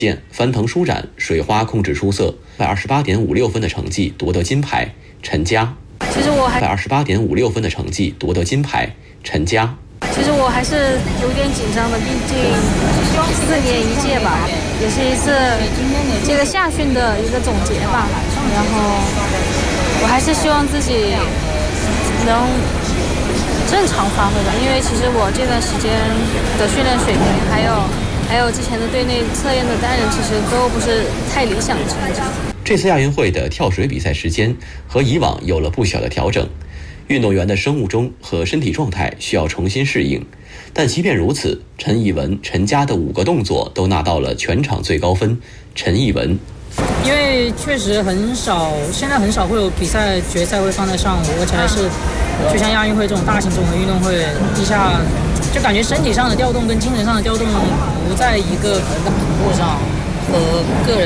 翻腾舒展，水花控制出色，128.56分的成绩夺得金牌。陈佳， 其实我还 128.56分的成绩夺得金牌。陈佳， 其实我还是有点紧张的，毕竟4年一届吧，也是一次这个夏训的一个总结吧。然后我还是希望自己能正常发挥吧，因为其实我这段时间的训练水平还有之前的队内测验的单人，其实都不是太理想的成绩。 这次亚运会的跳水比赛时间和以往有了不小的调整，运动员的生物钟和身体状态需要重新适应。但即便如此，陈艺文、陈佳的5个动作都拿到了全场最高分。陈艺文， 因为确实现在很少会有比赛决赛会放在上午，而且还是就像亚运会这种大型综合运动会，一下就感觉身体上的调动跟精神上的调动不在一个谱上和个人